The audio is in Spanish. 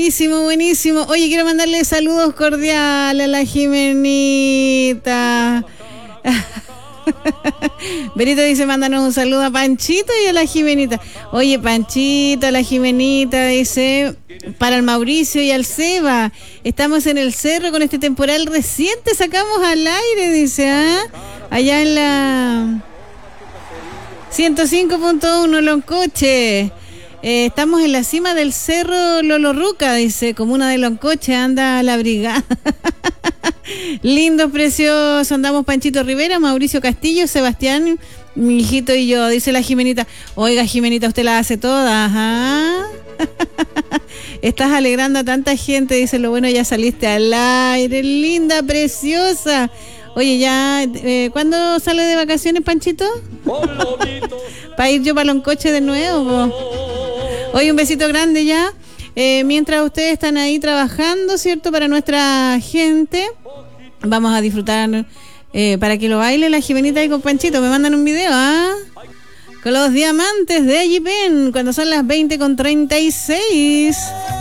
buenísimo, buenísimo. Oye, quiero mandarle saludos cordiales a la Jimenita. Benito dice, mándanos un saludo a Panchito y a la Jimenita. Oye, Panchito, a la Jimenita, dice, para el Mauricio y al Seba, estamos en el cerro con este temporal reciente, sacamos al aire, dice, allá en la 105.1 Loncoche. Estamos en la cima del cerro Lolorruca, dice, comuna de Loncoche, anda la brigada. Lindos, preciosos, andamos Panchito Rivera, Mauricio Castillo, Sebastián, mi hijito y yo, dice la Jimenita. Oiga, Jimenita, usted la hace toda, ajá. Estás alegrando a tanta gente, dice, lo bueno, ya saliste al aire, linda, preciosa. Oye, ya, ¿cuándo sale de vacaciones, Panchito? Para ir yo para Loncoche de nuevo. Oye, un besito grande ya. Mientras ustedes están ahí trabajando, ¿cierto? Para nuestra gente, vamos a disfrutar para que lo baile la Jimenita y con Panchito. Me mandan un video, con los diamantes de Ayipen, cuando son las 20:36.